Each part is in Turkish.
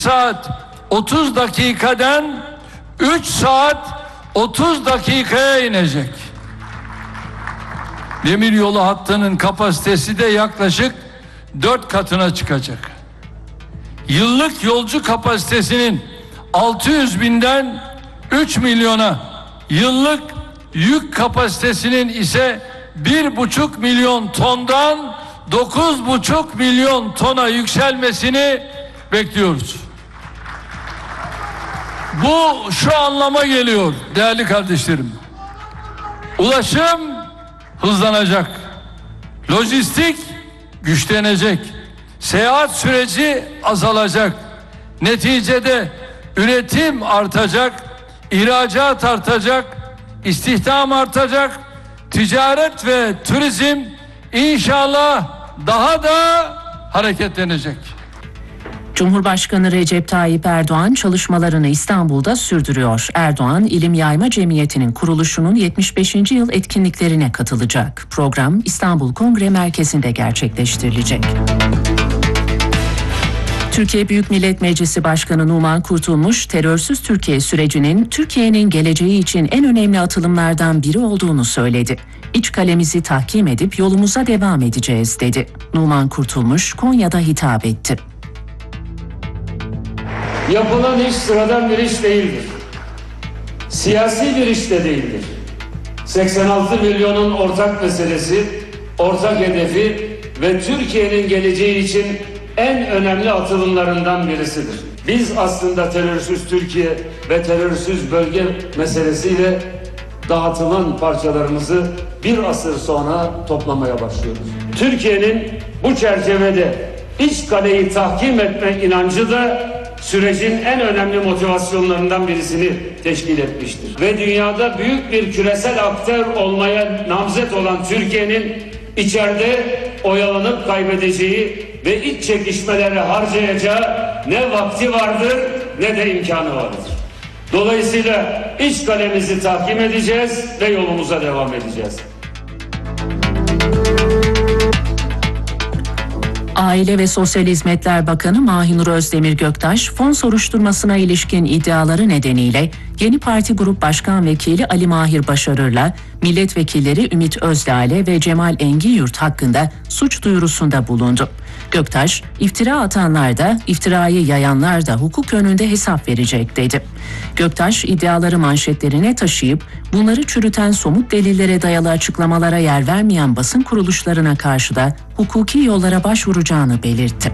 saat 30 dakikadan 3 saat 30 dakikaya inecek. Demiryolu hattının kapasitesi de yaklaşık 4 katına çıkacak. Yıllık yolcu kapasitesinin 600 binden 3 milyona, yıllık yük kapasitesinin ise 1,5 milyon tondan 9,5 milyon tona yükselmesini bekliyoruz. Bu şu anlama geliyor değerli kardeşlerim. Ulaşım hızlanacak. Lojistik güçlenecek. Seyahat süreci azalacak. Neticede üretim artacak, ihracat artacak, istihdam artacak, ticaret ve turizm inşallah daha da hareketlenecek. Cumhurbaşkanı Recep Tayyip Erdoğan çalışmalarını İstanbul'da sürdürüyor. Erdoğan, İlim Yayma Cemiyeti'nin kuruluşunun 75. yıl etkinliklerine katılacak. Program İstanbul Kongre Merkezi'nde gerçekleştirilecek. Türkiye Büyük Millet Meclisi Başkanı Numan Kurtulmuş, terörsüz Türkiye sürecinin Türkiye'nin geleceği için en önemli atılımlardan biri olduğunu söyledi. İç kalemizi tahkim edip yolumuza devam edeceğiz dedi. Numan Kurtulmuş, Konya'da hitap etti. Yapılan iş sıradan bir iş değildir. Siyasi bir iş de değildir. 86 milyonun ortak meselesi, ortak hedefi ve Türkiye'nin geleceği için en önemli atılımlarından birisidir. Biz aslında terörsüz Türkiye ve terörsüz bölge meselesiyle dağıtılan parçalarımızı bir asır sonra toplamaya başlıyoruz. Türkiye'nin bu çerçevede iç kaleyi tahkim etme inancı da sürecin en önemli motivasyonlarından birisini teşkil etmiştir. Ve dünyada büyük bir küresel aktör olmaya namzet olan Türkiye'nin içeride oyalanıp kaybedeceği ve iç çekişmelere harcayacağı ne vakti vardır ne de imkanı vardır. Dolayısıyla iç kalemizi tahkim edeceğiz ve yolumuza devam edeceğiz. Aile ve Sosyal Hizmetler Bakanı Mahinur Özdemir Göktaş, fon soruşturmasına ilişkin iddiaları nedeniyle Yeni Parti Grup Başkan Vekili Ali Mahir Başarır'la milletvekilleri Ümit Özdağ'le ve Cemal Engiyurt hakkında suç duyurusunda bulundu. Göktaş, iftira atanlar da, iftirayı yayanlar da hukuk önünde hesap verecek dedi. Göktaş, iddiaları manşetlerine taşıyıp bunları çürüten somut delillere dayalı açıklamalara yer vermeyen basın kuruluşlarına karşı da hukuki yollara başvuracağını belirtti.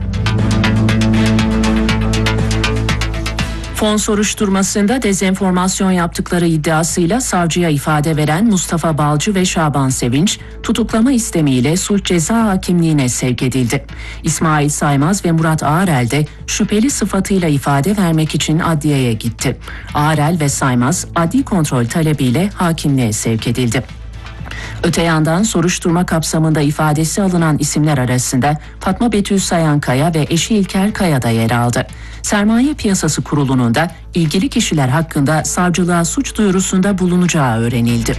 Fon soruşturmasında dezenformasyon yaptıkları iddiasıyla savcıya ifade veren Mustafa Balcı ve Şaban Sevinç, tutuklama istemiyle suç ceza hakimliğine sevk edildi. İsmail Saymaz ve Murat Ağarel de şüpheli sıfatıyla ifade vermek için adliyeye gitti. Ağarel ve Saymaz adli kontrol talebiyle hakimliğe sevk edildi. Öte yandan soruşturma kapsamında ifadesi alınan isimler arasında Fatma Betül Sayankaya ve eşi İlker Kaya da yer aldı. Sermaye Piyasası Kurulu'nun da ilgili kişiler hakkında savcılığa suç duyurusunda bulunacağı öğrenildi.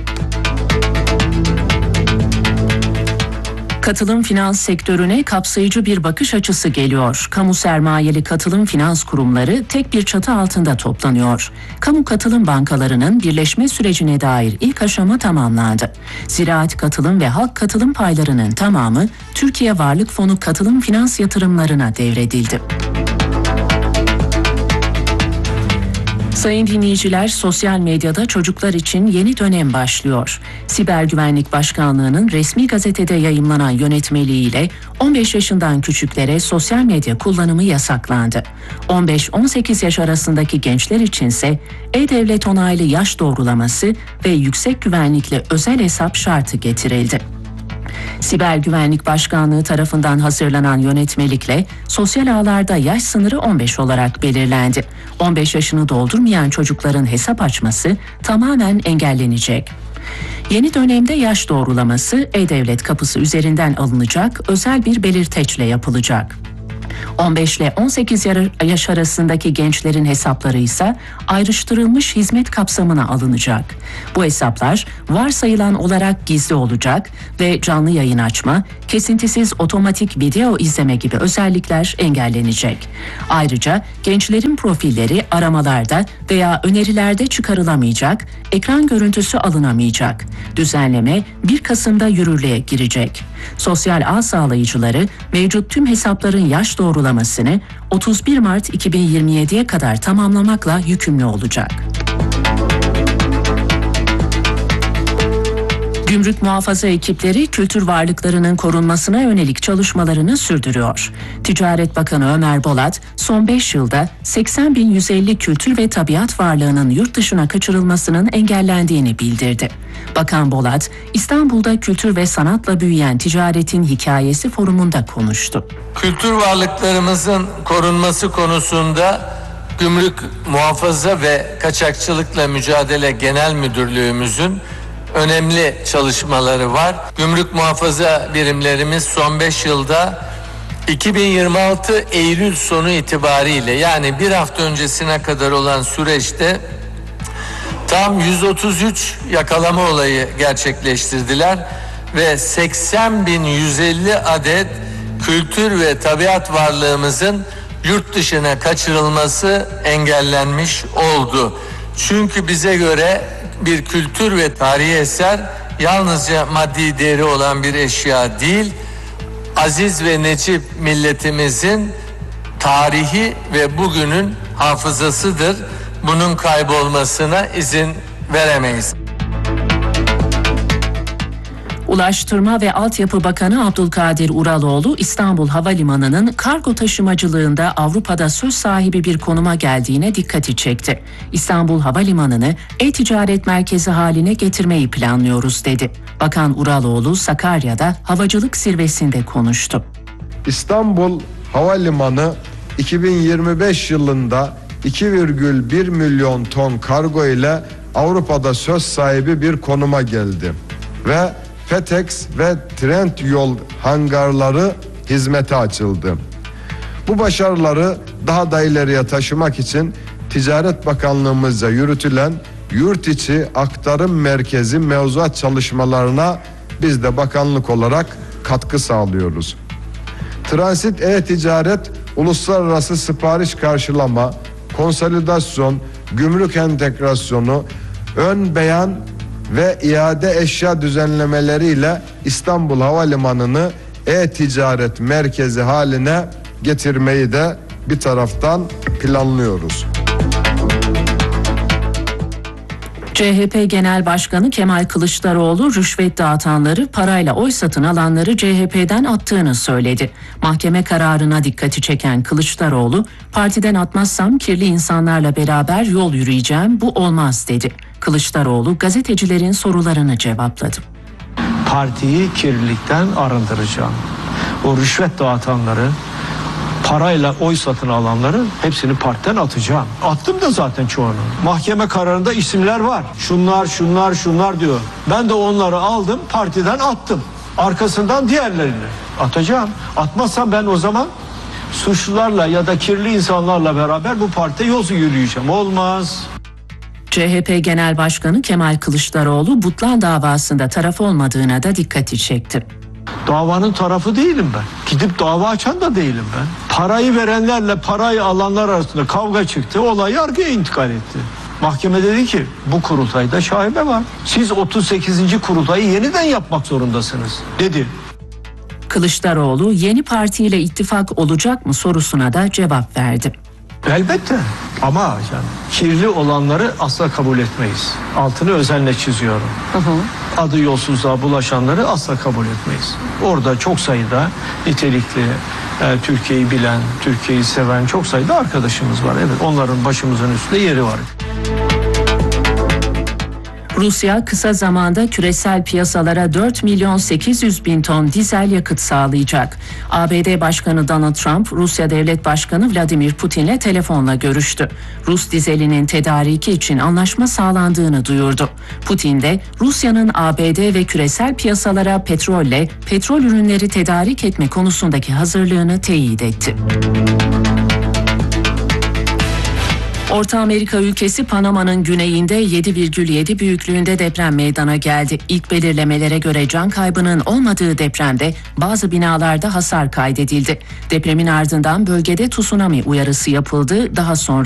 Katılım finans sektörüne kapsayıcı bir bakış açısı geliyor. Kamu sermayeli katılım finans kurumları tek bir çatı altında toplanıyor. Kamu katılım bankalarının birleşme sürecine dair ilk aşama tamamlandı. Ziraat katılım ve halk katılım paylarının tamamı Türkiye Varlık Fonu katılım finans yatırımlarına devredildi. Sayın dinleyiciler, sosyal medyada çocuklar için yeni dönem başlıyor. Siber Güvenlik Başkanlığı'nın resmi gazetede yayımlanan yönetmeliğiyle 15 yaşından küçüklere sosyal medya kullanımı yasaklandı. 15-18 yaş arasındaki gençler içinse e-devlet onaylı yaş doğrulaması ve yüksek güvenlikli özel hesap şartı getirildi. Siber Güvenlik Başkanlığı tarafından hazırlanan yönetmelikle sosyal ağlarda yaş sınırı 15 olarak belirlendi. 15 yaşını doldurmayan çocukların hesap açması tamamen engellenecek. Yeni dönemde yaş doğrulaması e-devlet kapısı üzerinden alınacak, özel bir belirteçle yapılacak. 15 ile 18 yaş arasındaki gençlerin hesapları ise ayrıştırılmış hizmet kapsamına alınacak. Bu hesaplar varsayılan olarak gizli olacak ve canlı yayın açma, kesintisiz otomatik video izleme gibi özellikler engellenecek. Ayrıca gençlerin profilleri aramalarda veya önerilerde çıkarılamayacak, ekran görüntüsü alınamayacak. Düzenleme 1 Kasım'da yürürlüğe girecek. Sosyal ağ sağlayıcıları mevcut tüm hesapların yaş doğrulamasını 31 Mart 2027'ye kadar tamamlamakla yükümlü olacak. Gümrük muhafaza ekipleri kültür varlıklarının korunmasına yönelik çalışmalarını sürdürüyor. Ticaret Bakanı Ömer Bolat, son 5 yılda 80.150 kültür ve tabiat varlığının yurt dışına kaçırılmasının engellendiğini bildirdi. Bakan Bolat, İstanbul'da kültür ve sanatla büyüyen ticaretin hikayesi forumunda konuştu. Kültür varlıklarımızın korunması konusunda Gümrük Muhafaza ve Kaçakçılıkla Mücadele Genel Müdürlüğümüzün önemli çalışmaları var. Gümrük muhafaza birimlerimiz son 5 yılda 2026 Eylül sonu itibariyle, yani bir hafta öncesine kadar olan süreçte tam 133 yakalama olayı gerçekleştirdiler ve 80.150 adet kültür ve tabiat varlığımızın yurt dışına kaçırılması engellenmiş oldu. Çünkü bize göre bir kültür ve tarihi eser yalnızca maddi değeri olan bir eşya değil, aziz ve necip milletimizin tarihi ve bugünün hafızasıdır. Bunun kaybolmasına izin veremeyiz. Ulaştırma ve Altyapı Bakanı Abdülkadir Uraloğlu, İstanbul Havalimanı'nın kargo taşımacılığında Avrupa'da söz sahibi bir konuma geldiğine dikkati çekti. İstanbul Havalimanı'nı e-ticaret merkezi haline getirmeyi planlıyoruz dedi. Bakan Uraloğlu, Sakarya'da havacılık zirvesinde konuştu. İstanbul Havalimanı 2025 yılında 2,1 milyon ton kargo ile Avrupa'da söz sahibi bir konuma geldi ve FedEx ve Trendyol hangarları hizmete açıldı. Bu başarıları daha da ileriye taşımak için Ticaret Bakanlığımızca yürütülen yurt içi aktarım merkezi mevzuat çalışmalarına biz de bakanlık olarak katkı sağlıyoruz. Transit e-ticaret, uluslararası sipariş karşılama, konsolidasyon, gümrük entegrasyonu, ön beyan ve iade eşya düzenlemeleriyle İstanbul Havalimanı'nı e-ticaret merkezi haline getirmeyi de bir taraftan planlıyoruz. CHP Genel Başkanı Kemal Kılıçdaroğlu, rüşvet dağıtanları, parayla oy satın alanları CHP'den attığını söyledi. Mahkeme kararına dikkati çeken Kılıçdaroğlu, partiden atmazsam kirli insanlarla beraber yol yürüyeceğim, bu olmaz dedi. Kılıçdaroğlu gazetecilerin sorularını cevapladı. Partiyi kirlilikten arındıracağım. O rüşvet dağıtanları, parayla oy satın alanları hepsini partiden atacağım. Attım da zaten çoğunu. Mahkeme kararında isimler var. Şunlar diyor. Ben de onları aldım, partiden attım. Arkasından diğerlerini atacağım. Atmazsam ben o zaman suçlularla ya da kirli insanlarla beraber bu partide yol yürüyeceğim. Olmaz. CHP Genel Başkanı Kemal Kılıçdaroğlu, Butlan davasında taraf olmadığına da dikkati çekti. Davanın tarafı değilim ben. Gidip dava açan da değilim ben. Parayı verenlerle parayı alanlar arasında kavga çıktı. Olay yargıya intikal etti. Mahkeme dedi ki bu kurultayda şaibe var. Siz 38. kurultayı yeniden yapmak zorundasınız dedi. Kılıçdaroğlu, yeni partiyle ittifak olacak mı sorusuna da cevap verdi. Elbette ama yani kirli olanları asla kabul etmeyiz. Altını özenle çiziyorum. Adı yolsuzluğa bulaşanları asla kabul etmeyiz. Orada çok sayıda nitelikli, Türkiye'yi bilen, Türkiye'yi seven çok sayıda arkadaşımız var. Evet, onların başımızın üstünde yeri var. Rusya kısa zamanda küresel piyasalara 4.800.000 ton dizel yakıt sağlayacak. ABD Başkanı Donald Trump, Rusya Devlet Başkanı Vladimir Putin'le telefonla görüştü. Rus dizelinin tedariki için anlaşma sağlandığını duyurdu. Putin de Rusya'nın ABD ve küresel piyasalara petrolle petrol ürünleri tedarik etme konusundaki hazırlığını teyit etti. Orta Amerika ülkesi Panama'nın güneyinde 7,7 büyüklüğünde deprem meydana geldi. İlk belirlemelere göre can kaybının olmadığı depremde bazı binalarda hasar kaydedildi. Depremin ardından bölgede tsunami uyarısı yapıldı. Daha sonra